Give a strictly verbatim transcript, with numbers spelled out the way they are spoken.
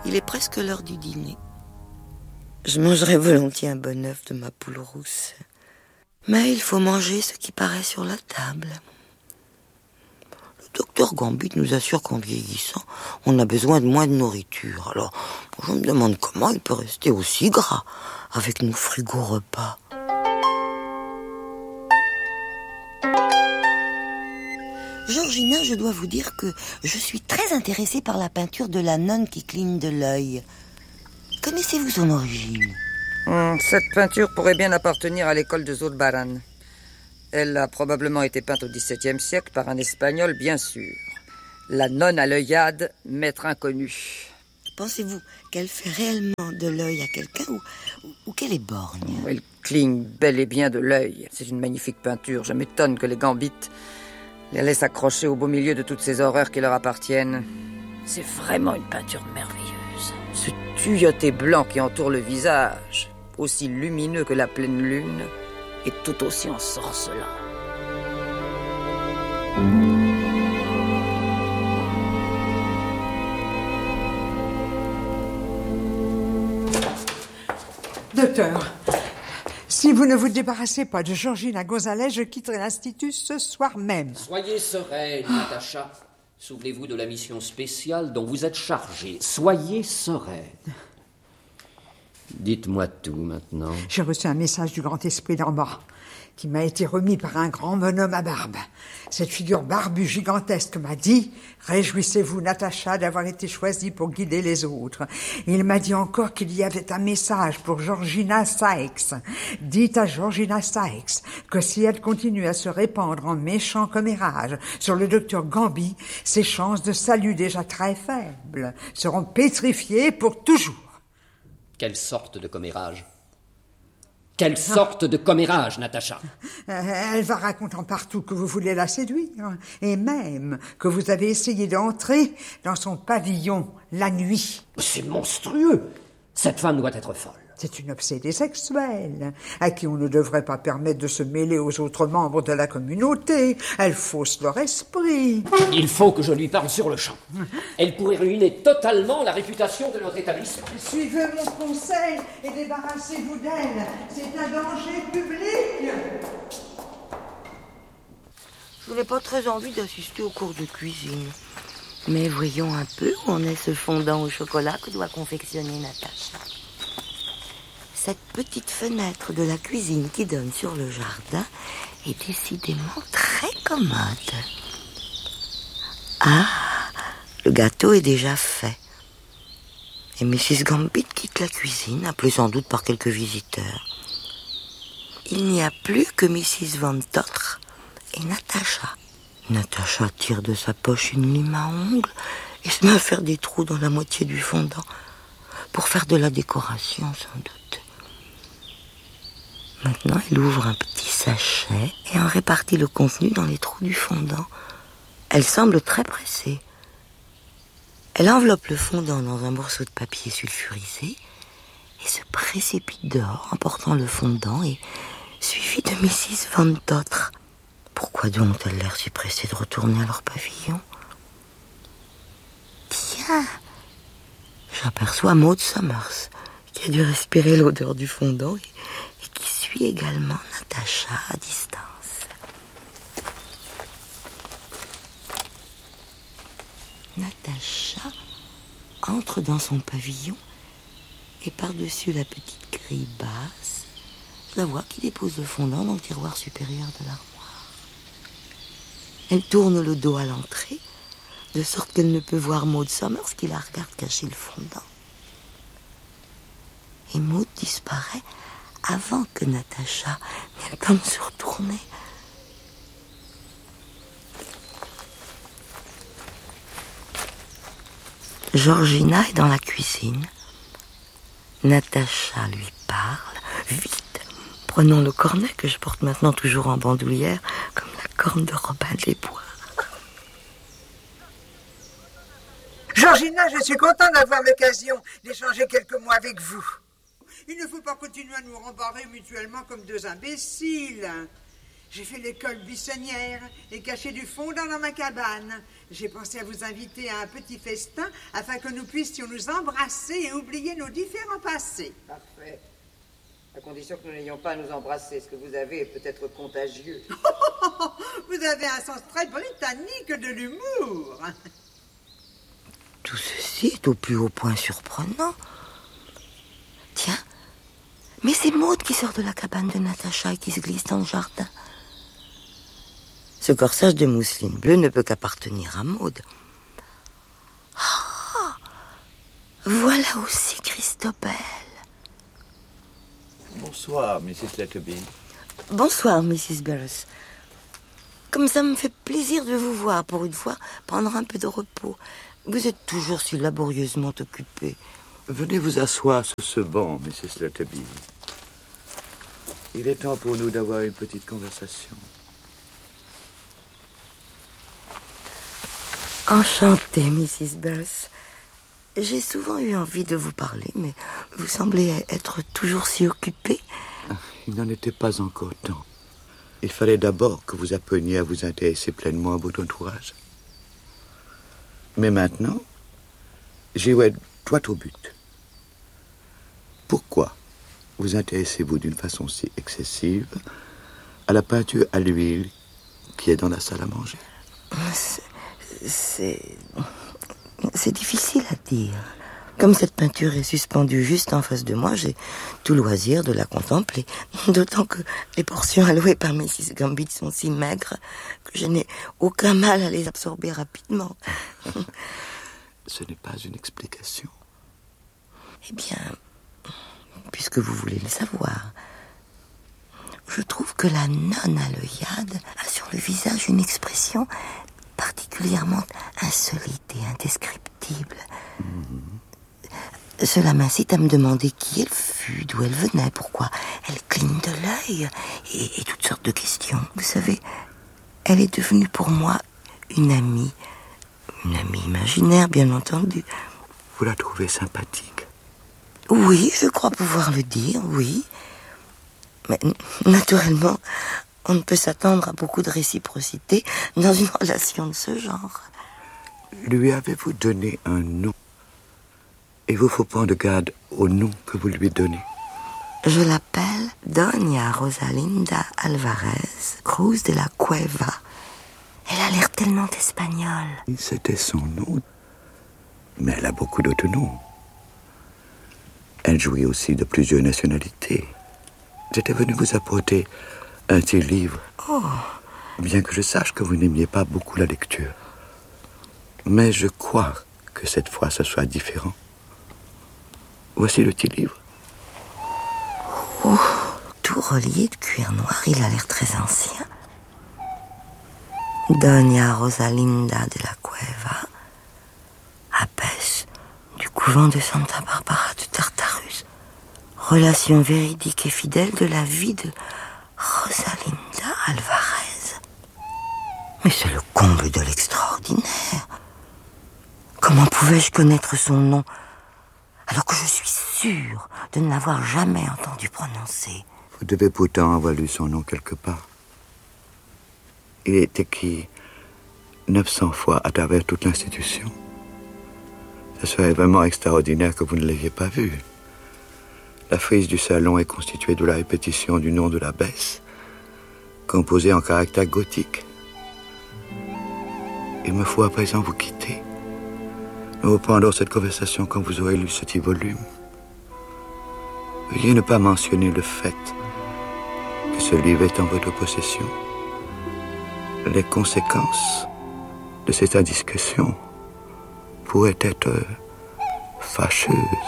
Il est presque l'heure du dîner. Je mangerais volontiers un bon œuf de ma poule rousse. Mais il faut manger ce qui paraît sur la table. Le docteur Gambit nous assure qu'en vieillissant, on a besoin de moins de nourriture. Alors, je me demande comment il peut rester aussi gras avec nos frigos repas. Georgina, je dois vous dire que je suis très intéressée par la peinture de la nonne qui cligne de l'œil. Connaissez-vous son origine ? Hum, cette peinture pourrait bien appartenir à l'école de Zurbarán. Elle a probablement été peinte au dix-septième siècle par un Espagnol, bien sûr. La nonne à l'œillade, maître inconnu. Pensez-vous qu'elle fait réellement de l'œil à quelqu'un ou, ou, ou qu'elle est borgne ? Elle cligne bel et bien de l'œil. C'est une magnifique peinture. Je m'étonne que les Gambit les laissent accrocher au beau milieu de toutes ces horreurs qui leur appartiennent. C'est vraiment une peinture merveilleuse. Ce tuyauté blanc qui entoure le visage, aussi lumineux que la pleine lune, et tout aussi ensorcelant. Docteur, si vous ne vous débarrassez pas de Georgina Gonzalez, je quitterai l'Institut ce soir même. Soyez sereine, Natacha. Souvenez-vous de la mission spéciale dont vous êtes chargée. Soyez sereine. Dites-moi tout maintenant. J'ai reçu un message du grand esprit d'en bas, qui m'a été remis par un grand bonhomme à barbe. Cette figure barbue gigantesque m'a dit « Réjouissez-vous, Natacha, d'avoir été choisie pour guider les autres. » Il m'a dit encore qu'il y avait un message pour Georgina Sykes. Dites à Georgina Sykes que si elle continue à se répandre en méchant commérage sur le docteur Gambit, ses chances de salut déjà très faibles seront pétrifiées pour toujours. Quelle sorte de commérage ? Quelle sorte de commérage, Natacha ? Elle va racontant partout que vous voulez la séduire, et même que vous avez essayé d'entrer dans son pavillon la nuit. C'est monstrueux. Cette femme doit être folle. C'est une obsédée sexuelle, à qui on ne devrait pas permettre de se mêler aux autres membres de la communauté. Elle fausse leur esprit. Il faut que je lui parle sur le champ. Elle pourrait ruiner totalement la réputation de notre établissement. Suivez mon conseil et débarrassez-vous d'elle. C'est un danger public. Je n'ai pas très envie d'assister au cours de cuisine. Mais voyons un peu où en est ce fondant au chocolat que doit confectionner Natacha. Cette petite fenêtre de la cuisine qui donne sur le jardin est décidément très commode. Ah, le gâteau est déjà fait. Et missus Gambit quitte la cuisine, appelée sans doute par quelques visiteurs. Il n'y a plus que missus Van Totre et Natacha. Natacha tire de sa poche une lime à ongles et se met à faire des trous dans la moitié du fondant pour faire de la décoration, sans doute. Maintenant, elle ouvre un petit sachet et en répartit le contenu dans les trous du fondant. Elle semble très pressée. Elle enveloppe le fondant dans un morceau de papier sulfurisé et se précipite dehors en portant le fondant et suivie de missus Van Totre. Pourquoi donc ont-elles l'air si pressées de retourner à leur pavillon ? Tiens, j'aperçois Maud Summers qui a dû respirer l'odeur du fondant et qui suit également Natacha à distance. Natacha entre dans son pavillon et par-dessus la petite grille basse, je la vois qui dépose le fondant dans le tiroir supérieur de l'armoire. Elle tourne le dos à l'entrée, de sorte qu'elle ne peut voir Maud Summers qui la regarde cacher le fondant. Et Maud disparaît avant que Natacha n'ait le temps de se retourner. Georgina est dans la cuisine. Natacha lui parle, vite, prenant le cornet que je porte maintenant toujours en bandoulière, comme la corne de Robin des Bois. Georgina, je suis content d'avoir l'occasion d'échanger quelques mots avec vous. Il ne faut pas continuer à nous rembarrer mutuellement comme deux imbéciles. J'ai fait l'école buissonnière et caché du fondant dans ma cabane. J'ai pensé à vous inviter à un petit festin afin que nous puissions nous embrasser et oublier nos différents passés. Parfait. À condition que nous n'ayons pas à nous embrasser. Ce que vous avez est peut-être contagieux. Vous avez un sens très britannique de l'humour. Tout ceci est au plus haut point surprenant. Tiens, mais c'est Maud qui sort de la cabane de Natacha et qui se glisse dans le jardin. Ce corsage de mousseline bleue ne peut qu'appartenir à Maud. Ah, voilà aussi Christobel. Bonsoir, missus Letterby. Bonsoir, missus Burroughs. Comme ça me fait plaisir de vous voir pour une fois, prendre un peu de repos. Vous êtes toujours si laborieusement occupé. Venez vous asseoir sur ce banc, missus Letterby. Il est temps pour nous d'avoir une petite conversation. Enchantée, missus Burroughs. J'ai souvent eu envie de vous parler, mais vous semblez être toujours si occupée. Il n'en était pas encore temps. Il fallait d'abord que vous appreniez à vous intéresser pleinement à votre entourage. Mais maintenant, j'y vais droit au but. Pourquoi vous intéressez-vous d'une façon si excessive à la peinture à l'huile qui est dans la salle à manger? C'est... C'est difficile à dire. Comme cette peinture est suspendue juste en face de moi, j'ai tout loisir de la contempler. D'autant que les portions allouées par missus Gambit sont si maigres que je n'ai aucun mal à les absorber rapidement. Ce n'est pas une explication. Eh bien, puisque vous voulez le savoir, je trouve que la nonne à l'œillade a sur le visage une expression particulièrement insolite et indescriptible. Mmh. Cela m'incite à me demander qui elle fut, d'où elle venait, pourquoi elle cligne de l'œil, et, et toutes sortes de questions. Vous savez, elle est devenue pour moi une amie, une amie imaginaire, bien entendu. Vous la trouvez sympathique? Oui, je crois pouvoir le dire, oui. Mais naturellement, on ne peut s'attendre à beaucoup de réciprocité dans une relation de ce genre. Lui avez-vous donné un nom? Il vous faut prendre garde au nom que vous lui donnez. Je l'appelle Doña Rosalinda Alvarez Cruz de la Cueva. Elle a l'air tellement espagnole. C'était son nom. Mais elle a beaucoup d'autres noms. Elle jouit aussi de plusieurs nationalités. J'étais venu vous apporter un petit livre. Oh. Bien que je sache que vous n'aimiez pas beaucoup la lecture. Mais je crois que cette fois ce soit différent. Voici le petit livre. Oh, tout relié de cuir noir, il a l'air très ancien. Doña Rosalinda de la Cueva, abbesse du couvent de Santa Barbara de Tartarus. Relation véridique et fidèle de la vie de Rosalinda Alvarez. Mais c'est le comble de l'extraordinaire. Comment pouvais-je connaître son nom alors que je suis sûre de ne l'avoir jamais entendu prononcer? Vous devez pourtant avoir lu son nom quelque part. Il est écrit neuf cents fois à travers toute l'institution. Ce serait vraiment extraordinaire que vous ne l'ayez pas vu. La frise du salon est constituée de la répétition du nom de l'abbesse, composée en caractère gothique. Il me faut à présent vous quitter. Nous reprendrons cette conversation quand vous aurez lu ce petit volume. Veuillez ne pas mentionner le fait que ce livre est en votre possession. Les conséquences de cette indiscrétion pourraient être fâcheuses.